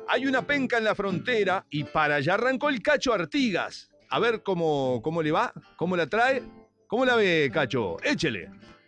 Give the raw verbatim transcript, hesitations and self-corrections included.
Hay una penca en la frontera y para allá arrancó el Cacho Artigas. A ver cómo, cómo le va, cómo la trae. ¿Cómo la ve, Cacho? Échele.